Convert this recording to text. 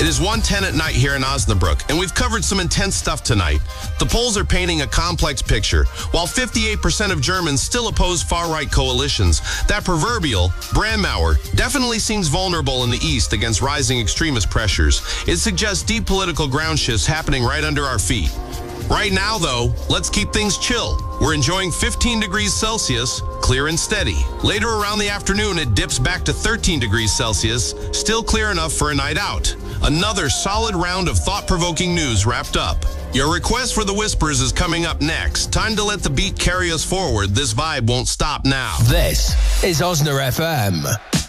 It is 1:10 at night here in Osnabrück, and we've covered some intense stuff tonight. The polls are painting a complex picture. While 58% of Germans still oppose far-right coalitions, that proverbial Brandmauer definitely seems vulnerable in the East against rising extremist pressures. It suggests deep political ground shifts happening right under our feet. Right now, though, let's keep things chill. We're enjoying 15 degrees Celsius, clear and steady. Later around the afternoon, it dips back to 13 degrees Celsius, still clear enough for a night out. Another solid round of thought-provoking news wrapped up. Your request for the Whispers is coming up next. Time to let the beat carry us forward. This vibe won't stop now. This is Osna FM.